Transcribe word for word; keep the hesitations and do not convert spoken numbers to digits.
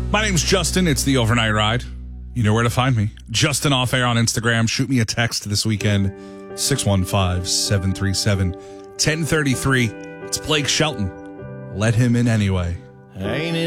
My name's Justin. It's the Overnight Ride. You know where to find me. Justin Off Air on Instagram. Shoot me a text this weekend. six one five, seven three seven, one zero three three. It's Blake Shelton. Let him in anyway. Ain't it